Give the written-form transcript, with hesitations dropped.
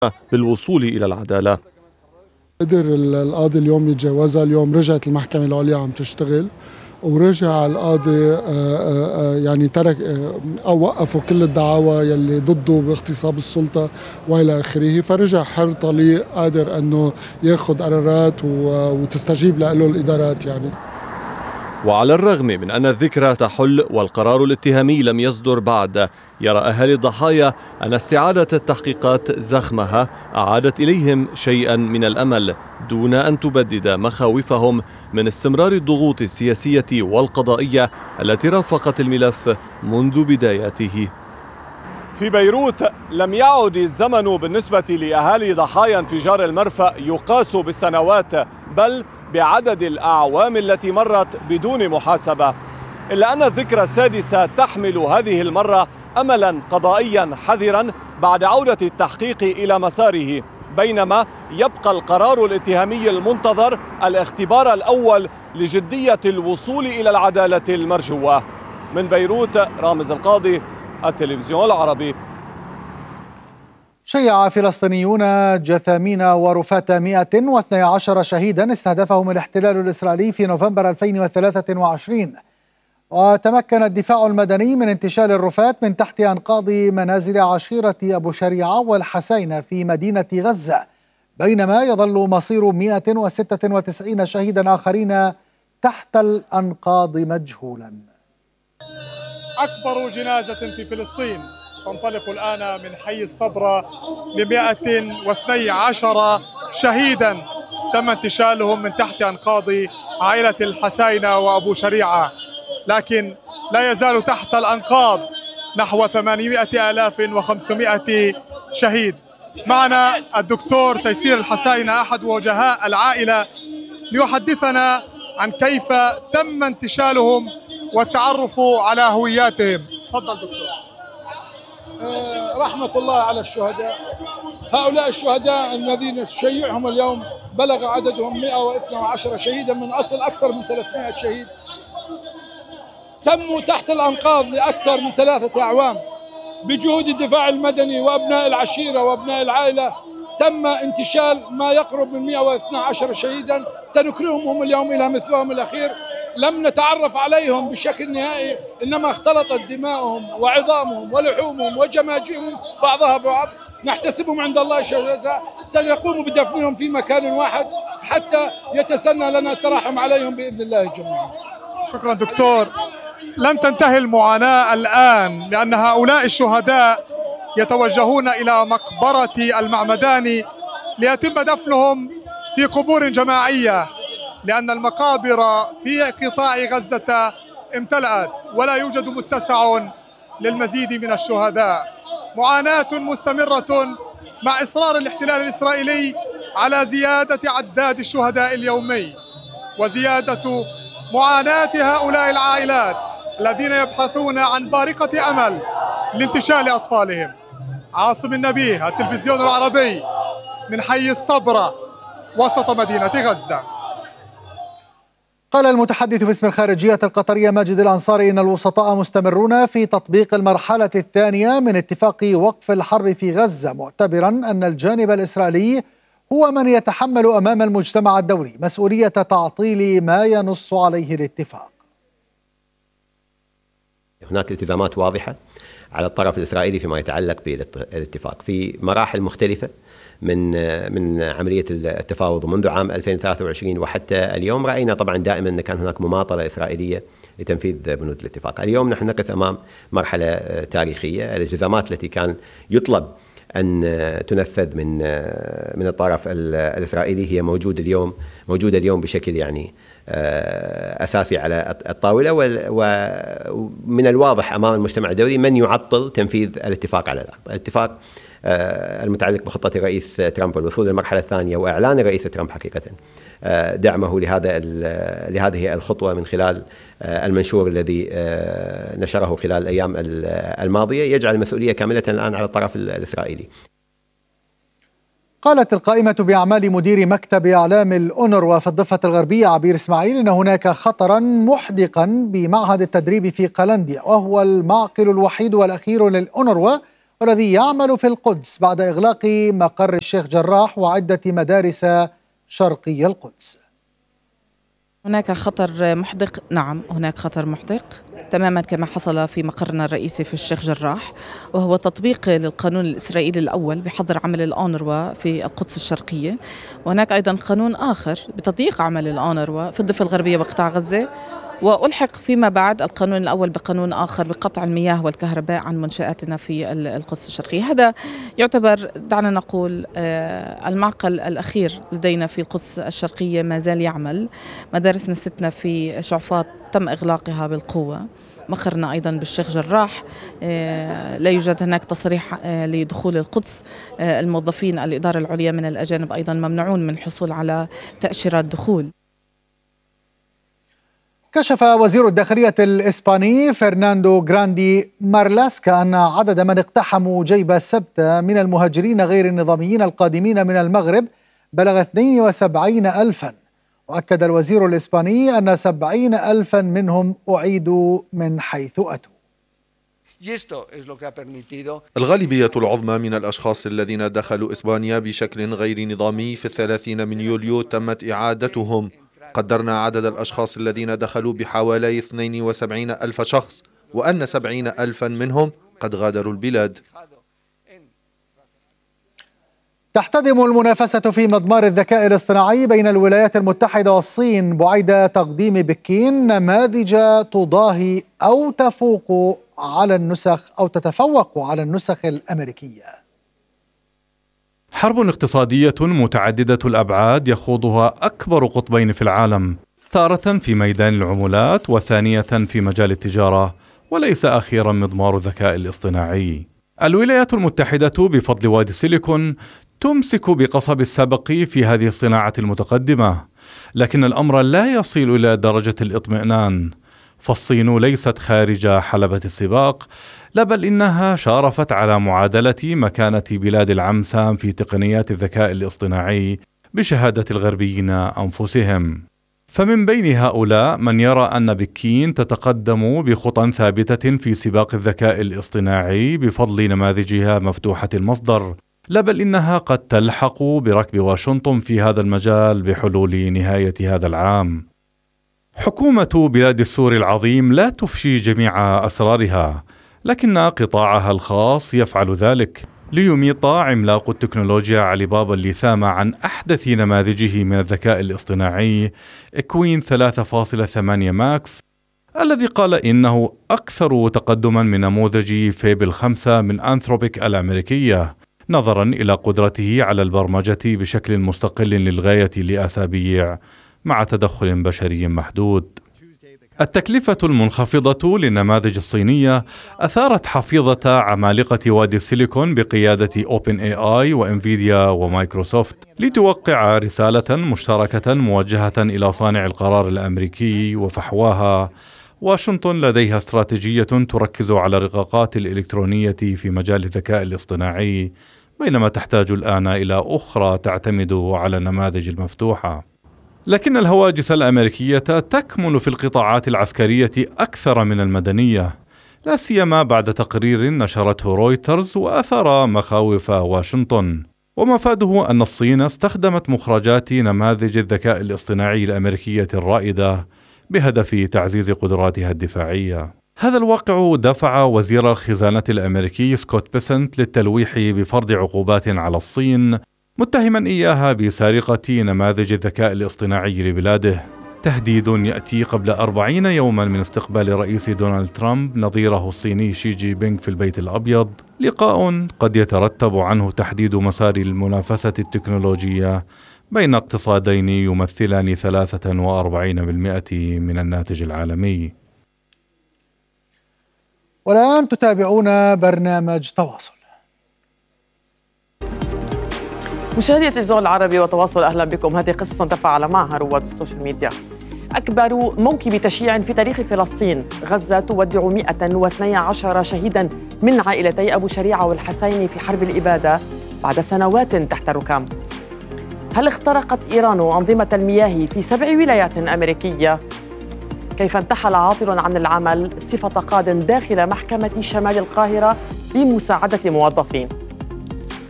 بالوصول إلى العدالة. قدر القاضي اليوم يتجاوزها. اليوم رجعت المحكمة العليا عم تشتغل، ورجع القاضي يعني ترك أو وقفوا كل الدعاوى يلي ضده باغتصاب السلطة وإلى آخره، فرجع حر طليق قادر أنه ياخذ قرارات وتستجيب له الإدارات يعني. وعلى الرغم من أن الذكرى تحل والقرار الاتهامي لم يصدر بعد، يرى أهالي الضحايا أن استعادة التحقيقات زخمها أعادت إليهم شيئا من الأمل دون أن تبدد مخاوفهم من استمرار الضغوط السياسية والقضائية التي رافقت الملف منذ بداياته. في بيروت لم يعد الزمن بالنسبة لأهالي ضحايا انفجار المرفأ يقاس بالسنوات، بل بعدد الأعوام التي مرت بدون محاسبة. إلا أن الذكرى السادسة تحمل هذه المرة أملا قضائيا حذرا بعد عودة التحقيق إلى مساره، بينما يبقى القرار الاتهامي المنتظر الاختبار الأول لجدية الوصول إلى العدالة المرجوة. من بيروت، رامز القاضي، التلفزيون العربي. شيع فلسطينيون جثامين ورفات 112 شهيدا استهدفهم الاحتلال الإسرائيلي في نوفمبر 2023، وتمكن الدفاع المدني من انتشال الرفات من تحت أنقاض منازل عشيرة أبو شريعة والحسينة في مدينة غزة، بينما يظل مصير 196 شهيدا آخرين تحت الأنقاض مجهولا. أكبر جنازة في فلسطين تنطلق الآن من حي الصبرة ل 112 شهيدا تم انتشالهم من تحت أنقاض عائلة الحسينة وأبو شريعة، لكن لا يزال تحت الأنقاض نحو 800,500 شهيد. معنا الدكتور تيسير الحسينة أحد وجهاء العائلة ليحدثنا عن كيف تم انتشالهم والتعرف على هوياتهم. تفضل دكتور. رحمة الله على الشهداء. هؤلاء الشهداء الذين شيعهم اليوم بلغ عددهم 112 شهيدا من أصل أكثر من 300 شهيد، تموا تحت الأنقاض لأكثر من 3 أعوام بجهود الدفاع المدني وأبناء العشيرة وأبناء العائلة. تم انتشال ما يقرب من 112 شهيدا، سنكرمهم اليوم إلى مثلهم الأخير. لم نتعرف عليهم بشكل نهائي، إنما اختلطت دماؤهم وعظامهم ولحومهم وجماجمهم بعضها ببعض. نحتسبهم عند الله شهداء، سنقوم بدفنهم في مكان واحد حتى يتسنى لنا التراحم عليهم بإذن الله جميعا. شكرا دكتور. لن تنتهي المعاناة الآن، لأن هؤلاء الشهداء يتوجهون إلى مقبرة المعمداني ليتم دفنهم في قبور جماعية، لأن المقابر في قطاع غزة امتلأت ولا يوجد متسع للمزيد من الشهداء. معاناة مستمرة مع إصرار الاحتلال الإسرائيلي على زيادة عداد الشهداء اليومي وزيادة معاناة هؤلاء العائلات الذين يبحثون عن بارقة أمل لانتشال أطفالهم. عاصم النبيه، التلفزيون العربي، من حي الصبرة وسط مدينة غزة. قال المتحدث باسم الخارجية القطرية ماجد الأنصاري إن الوسطاء مستمرون في تطبيق المرحلة الثانية من اتفاق وقف الحرب في غزة، معتبرا أن الجانب الإسرائيلي هو من يتحمل أمام المجتمع الدولي مسؤولية تعطيل ما ينص عليه الاتفاق. هناك التزامات واضحة على الطرف الإسرائيلي فيما يتعلق بالاتفاق في مراحل مختلفة من عملية التفاوض منذ عام 2023 وحتى اليوم. رأينا طبعا دائما أن كان هناك مماطلة إسرائيلية لتنفيذ بنود الاتفاق. اليوم نحن نقف أمام مرحلة تاريخية. الالتزامات التي كان يطلب أن تنفذ من الطرف الإسرائيلي هي موجودة اليوم بشكل يعني أساسي على الطاولة، ومن الواضح أمام المجتمع الدولي من يعطل تنفيذ الاتفاق على الاتفاق المتعلق بخطة الرئيس ترامب والوصول للمرحلة الثانية، وإعلان الرئيس ترامب حقيقة دعمه لهذه الخطوة من خلال المنشور الذي نشره خلال الأيام الماضية، يجعل المسؤولية كاملة الآن على الطرف الإسرائيلي. قالت القائمة بأعمال مدير مكتب إعلام الأونروا في الضفة الغربية عبير إسماعيل إن هناك خطرا محدقا بمعهد التدريب في قلنديا، وهو المعقل الوحيد والأخير للأونروا، والذي يعمل في القدس بعد إغلاق مقر الشيخ جراح وعدة مدارس شرقي القدس. هناك خطر محدق، نعم هناك خطر محدق تماما كما حصل في مقرنا الرئيسي في الشيخ جراح، وهو تطبيق للقانون الإسرائيلي الأول بحظر عمل الأونروا في القدس الشرقية، وهناك أيضا قانون آخر بتضييق عمل الأونروا في الضفة الغربية وقطاع غزة، وألحق فيما بعد القانون الأول بقانون آخر بقطع المياه والكهرباء عن منشآتنا في القدس الشرقية. هذا يعتبر دعنا نقول المعقل الأخير لدينا في القدس الشرقية ما زال يعمل. مدارسنا الستنا في شعفاط تم إغلاقها بالقوة، مقرنا أيضا بالشيخ جراح لا يوجد هناك تصريح لدخول القدس، الموظفين الإدارة العليا من الأجانب أيضا ممنوعون من الحصول على تأشيرات دخول. كشف وزير الداخلية الإسباني فرناندو غراندي مارلاسكا أن عدد من اقتحموا جيب السبت من المهاجرين غير النظاميين القادمين من المغرب بلغ 72,000. وأكد الوزير الإسباني أن 70,000 منهم أعيدوا من حيث أتوا. الغالبية العظمى من الأشخاص الذين دخلوا إسبانيا بشكل غير نظامي في 30 من يوليو تمت إعادتهم. قدرنا عدد الأشخاص الذين دخلوا بحوالي 72,000 شخص، وأن 70,000 منهم قد غادروا البلاد. تحتدم المنافسة في مضمار الذكاء الاصطناعي بين الولايات المتحدة والصين بعد تقديم بكين نماذج تضاهي أو تفوق على النسخ أو تتفوق على النسخ الأمريكية. حرب اقتصادية متعددة الأبعاد يخوضها أكبر قطبين في العالم، تارة في ميدان العملات وثانية في مجال التجارة، وليس أخيرا مضمار الذكاء الاصطناعي. الولايات المتحدة بفضل وادي سيليكون تمسك بقصب السبق في هذه الصناعة المتقدمة، لكن الأمر لا يصل إلى درجة الاطمئنان، فالصين ليست خارج حلبة السباق، لا بل إنها شارفت على معادلة مكانة بلاد العمسام في تقنيات الذكاء الاصطناعي بشهادة الغربيين أنفسهم. فمن بين هؤلاء من يرى أن بكين تتقدم بخطى ثابتة في سباق الذكاء الاصطناعي بفضل نماذجها مفتوحة المصدر، لا بل إنها قد تلحق بركب واشنطن في هذا المجال بحلول نهاية هذا العام. حكومة بلاد السور العظيم لا تفشي جميع أسرارها، لكن قطاعها الخاص يفعل ذلك ليميط عملاق التكنولوجيا علي بابا الليثام عن أحدث نماذجه من الذكاء الاصطناعي إكوين 3.8 ماكس، الذي قال إنه أكثر تقدما من نموذج فيبل 5 من أنثروبيك الأمريكية، نظرا إلى قدرته على البرمجة بشكل مستقل للغاية لأسابيع مع تدخل بشري محدود. التكلفة المنخفضة للنماذج الصينية أثارت حفيظة عمالقة وادي السيليكون بقيادة أوبن اي اي وانفيديا ومايكروسوفت لتوقع رسالة مشتركة موجهة إلى صانع القرار الأمريكي وفحواها. واشنطن لديها استراتيجية تركز على الرقاقات الإلكترونية في مجال الذكاء الاصطناعي، بينما تحتاج الآن إلى أخرى تعتمد على النماذج المفتوحة. لكن الهواجس الأمريكية تكمن في القطاعات العسكرية أكثر من المدنية، لا سيما بعد تقرير نشرته رويترز وأثار مخاوف واشنطن. ومفاده أن الصين استخدمت مخرجات نماذج الذكاء الاصطناعي الأمريكية الرائدة بهدف تعزيز قدراتها الدفاعية. هذا الواقع دفع وزير الخزانة الأمريكي سكوت بيسنت للتلويح بفرض عقوبات على الصين، متهما إياها بسرقة نماذج الذكاء الاصطناعي لبلاده. تهديد يأتي قبل 40 يوما من استقبال الرئيس دونالد ترامب نظيره الصيني شي جي بينغ في البيت الأبيض، لقاء قد يترتب عنه تحديد مسار المنافسة التكنولوجية بين اقتصادين يمثلان 43% من الناتج العالمي. والآن تتابعون برنامج تواصل. مشاهدي التلفزيون العربي وتواصل، أهلا بكم. هذه قصة تفاعل معها رواد السوشيال ميديا. أكبر موكب تشييع في تاريخ فلسطين، غزة تودع 112 شهيدا من عائلتي أبو شريعة والحسيني في حرب الإبادة بعد سنوات تحت الركام. هل اخترقت إيران أنظمة المياه في 7 ولايات أمريكية؟ كيف انتحل عاطل عن العمل صفة قاض داخل محكمة شمال القاهرة لمساعدة موظفين.